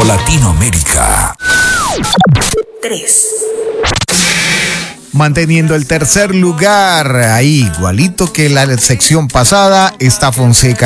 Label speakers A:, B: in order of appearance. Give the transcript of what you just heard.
A: Banco Latinoamérica.
B: 3.
C: Manteniendo el tercer lugar, ahí igualito que la sección pasada, está Fonseca